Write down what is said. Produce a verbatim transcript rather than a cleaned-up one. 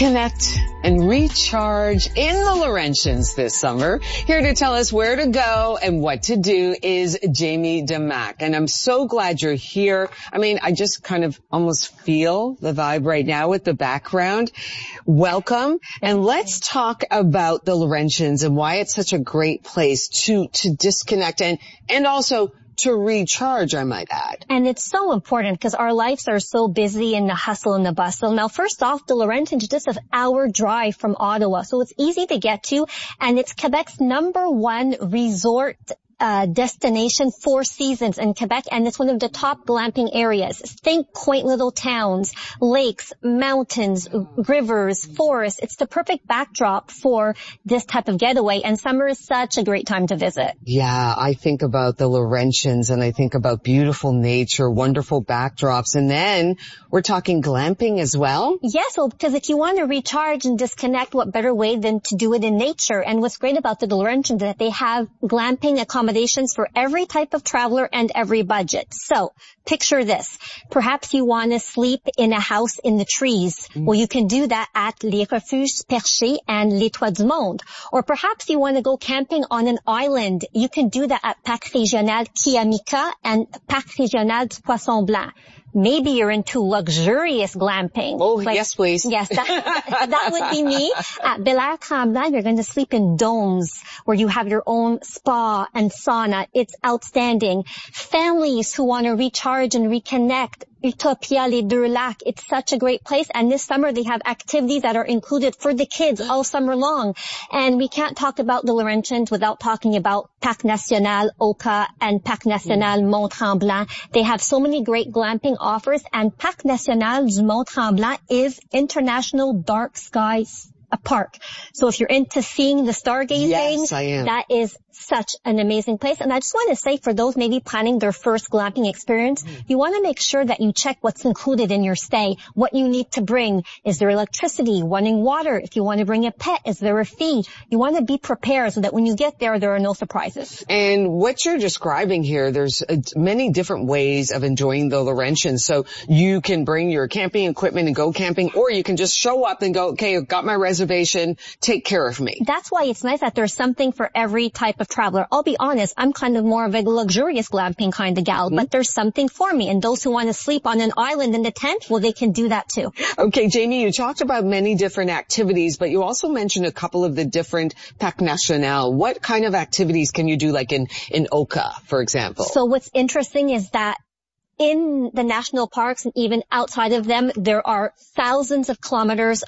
Connect and recharge in the Laurentians this summer. Here to tell us where to go and what to do is Jamie DeMac. And I'm so glad you're here. I mean, I just kind of almost feel the vibe right now with the background. Welcome. And let's talk about the Laurentians and why it's such a great place to, to disconnect and, and also to recharge, I might add. And it's so important because our lives are so busy in the hustle and the bustle. Now, first off, the Laurentians is just an hour drive from Ottawa, so it's easy to get to, and it's Quebec's number one resort Uh, destination, Four Seasons in Quebec, and it's one of the top glamping areas. Think quaint little towns, lakes, mountains, rivers, forests. It's the perfect backdrop for this type of getaway, and summer is such a great time to visit. Yeah, I think about the Laurentians and I think about beautiful nature, wonderful backdrops, and then we're talking glamping as well? Yes, well, because if you want to recharge and disconnect, what better way than to do it in nature? And what's great about the Laurentians is that they have glamping accommodations for every type of traveler and every budget. So, picture this. Perhaps you want to sleep in a house in the trees. Mm. Well, you can do that at Les Refuges Perchés and Les Toits du Monde. Or perhaps you want to go camping on an island. You can do that at Parc Régional Kiamika and Parc Régional du Poisson Blanc. Maybe you're into luxurious glamping. Oh, like, yes, please. Yes, that, that would be me. At Belair Tremblant, you're going to sleep in domes where you have your own spa and sauna. It's outstanding. Families who want to recharge and reconnect, Utopia Les Deux Lacs. It's such a great place. And this summer they have activities that are included for the kids all summer long. And we can't talk about the Laurentians without talking about Parc National Oka and Parc National Mont Tremblant. They have so many great glamping offers, and Parc National du Mont Tremblant is International Dark Skies a park. So if you're into seeing the stargazing, yes, I am. That is such an amazing place. And I just want to say, for those maybe planning their first glamping experience, mm. you want to make sure that you check what's included in your stay, what you need to bring. Is there electricity, running water? If you want to bring a pet, is there a fee? You want to be prepared so that when you get there, there are no surprises. And what you're describing here, there's uh, many different ways of enjoying the Laurentians. So you can bring your camping equipment and go camping, or you can just show up and go, okay, I've got my reservation, take care of me. That's why it's nice that there's something for every type of traveler. I'll be honest, I'm kind of more of a luxurious glamping kind of gal, mm-hmm. but there's something for me. And those who want to sleep on an island in the tent, well, they can do that too. Okay, Jamie, you talked about many different activities, but you also mentioned a couple of the different Parc National. What kind of activities can you do, like in, in Oka, for example? So what's interesting is that in the national parks and even outside of them, there are thousands of kilometers